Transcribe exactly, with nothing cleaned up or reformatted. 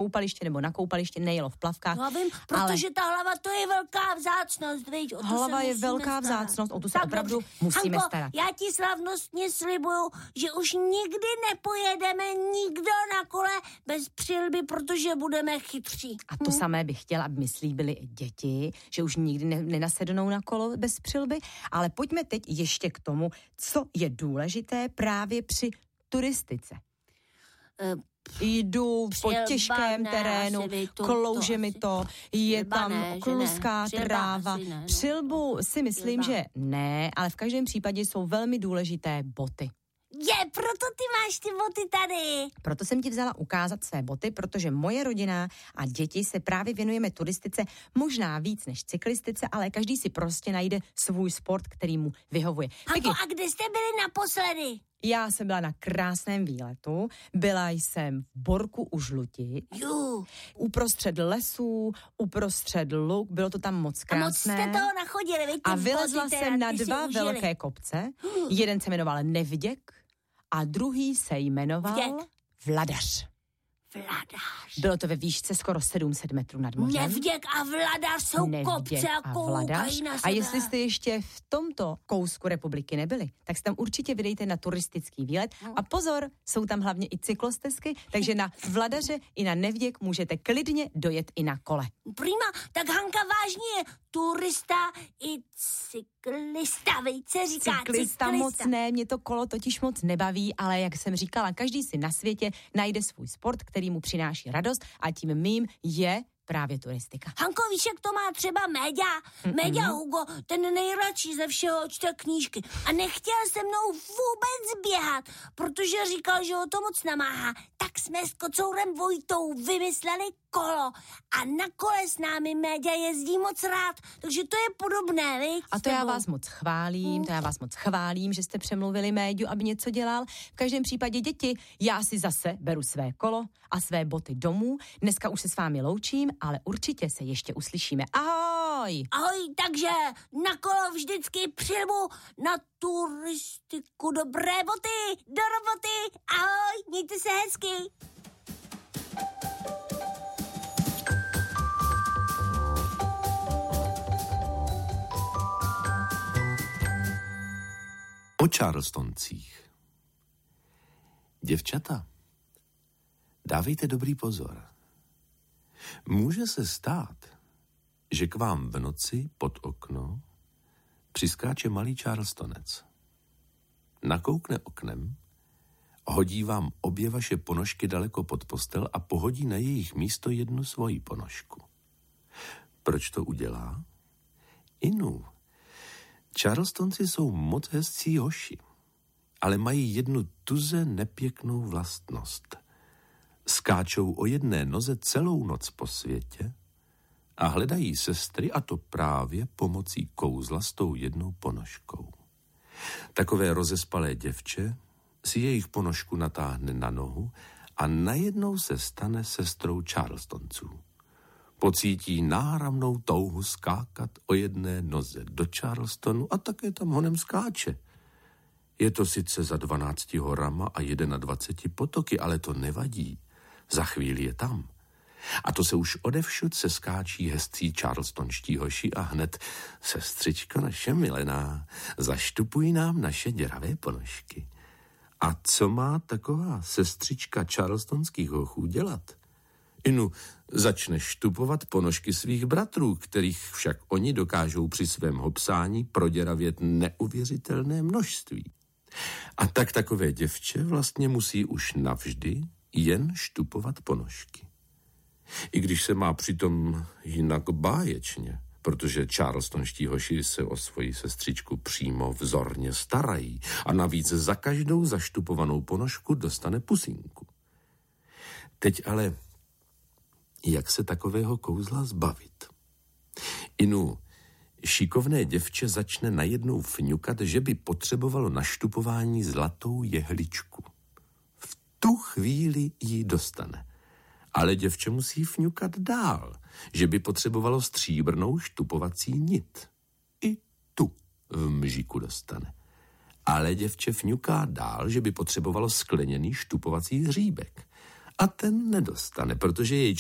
koupaliště nebo na koupaliště, nejelo v plavkách. No vím, protože ale... ta hlava to je velká vzácnost, viď? O to hlava se je velká starat. vzácnost, o to se tak opravdu dobře. musíme Hanko, starat. Já ti slavnostně slibuju, že už nikdy nepojedeme nikdo na kole bez přilby, protože budeme chytří. A to hm? samé bych chtěla, aby mi slíbili i děti, že už nikdy ne, nenasednou na kolo bez přilby, ale pojďme teď ještě k tomu, co je důležité právě při turistice. Uh, Jdu po těžkém ne, terénu, to, klouže to mi to, je tam ne, kluská ne. tráva. Ne, no. Přilbu si myslím, Přilba. že ne, ale v každém případě jsou velmi důležité boty. Je, proto ty máš ty boty tady. Proto jsem ti vzala ukázat své boty, protože moje rodina a děti se právě věnujeme turistice možná víc než cyklistice, ale každý si prostě najde svůj sport, který mu vyhovuje. Hanko, a kde jste byli naposledy? Já jsem byla na krásném výletu, byla jsem v Borku u Žluti, Jú. uprostřed lesů, uprostřed luk, bylo to tam moc krásné. A moc jste toho nachodili, víte? A vylezla jsem na dva velké kopce, jeden se jmenoval Nevděk a druhý se jmenoval Vděk. Vladař. Vladař. Bylo to ve výšce skoro sedm set metrů nad mořem. Nevděk a Vladař jsou Nevděk kopce a koukají na sebe. A jestli jste ještě v tomto kousku republiky nebyli, tak se tam určitě vydejte na turistický výlet. A pozor, jsou tam hlavně i cyklostezky, takže na Vladaře i na Nevděk můžete klidně dojet i na kole. Prima, tak Hanka vážně je turista i cyklista, vejce říká Cyklista, cyklista. moc ne, mě to kolo totiž moc nebaví, ale jak jsem říkala, každý si na světě najde svůj sport, který mu přináší radost a tím mým je právě turistika. Hanko, víš, jak to má třeba Méďa? Méďa Hugo, ten nejradši ze všeho čte knížky a nechtěl se mnou vůbec běhat, protože říkal, že ho to moc namáhá. Tak jsme s kocourem Vojtou vymysleli kolo a na kole s námi Méďa jezdí moc rád, takže to je podobné, viď? A to já vás moc chválím, to já vás moc chválím, že jste přemluvili Méďu, aby něco dělal. V každém případě děti, já si zase beru své kolo a své boty domů. Dneska už se s vámi loučím, ale určitě se ještě uslyšíme. Ahoj! Ahoj, takže na kolo vždycky přilbu, na turistiku dobré boty, do roboty, ahoj, mějte se hezky. O Charlestoncích. Děvčata, dávejte dobrý pozor. Může se stát, že k vám v noci pod okno přiskáče malý Charlestonec. Nakoukne oknem, hodí vám obě vaše ponožky daleko pod postel a pohodí na jejich místo jednu svoji ponožku. Proč to udělá? Inu, Charlestonci jsou moc hezcí hoši, ale mají jednu tuze nepěknou vlastnost. Skáčou o jedné noze celou noc po světě a hledají sestry, a to právě pomocí kouzla s tou jednou ponožkou. Takové rozespalé děvče si jejich ponožku natáhne na nohu a najednou se stane sestrou Charlestonců. Pocítí náramnou touhu skákat o jedné noze do Charlestonu a také tam honem skáče. Je to sice za dvanácti horama a dvaceti potoky, ale to nevadí. Za chvíli je tam. A to se už odevšud se skáčí hezcí charlestonští hoši a hned, sestřičko naše milená, zaštupují nám naše děravé ponožky. A co má taková sestřička charlestonských hochů dělat? Inu, začne štupovat ponožky svých bratrů, kterých však oni dokážou při svém hopsání proděravět neuvěřitelné množství. A tak takové děvče vlastně musí už navždy jen štupovat ponožky. I když se má přitom jinak báječně, protože charlestonští hoši se o svoji sestřičku přímo vzorně starají a navíc za každou zaštupovanou ponožku dostane pusinku. Teď ale, jak se takového kouzla zbavit? Inu, šikovné děvče začne najednou fňukat, že by potřebovalo na štupování zlatou jehličku. V tu chvíli ji dostane. Ale děvče musí fňukat dál, že by potřebovalo stříbrnou štupovací nit. I tu v mžiku dostane. Ale děvče fňuká dál, že by potřebovalo skleněný štupovací hříbek. A ten nedostane, protože jej